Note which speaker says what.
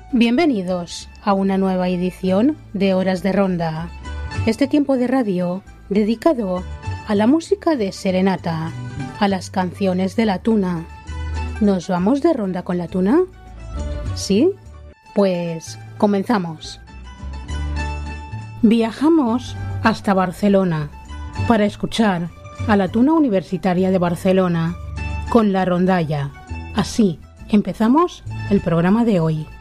Speaker 1: Bienvenidos a una nueva edición de Horas de Ronda, este tiempo de radio dedicado a la música de serenata, a las canciones de la tuna. ¿Nos vamos de ronda con la tuna? ¿Sí? Pues comenzamos. Viajamos hasta Barcelona para escuchar a la Tuna Universitaria de Barcelona con la rondalla. Así empezamos el programa de hoy.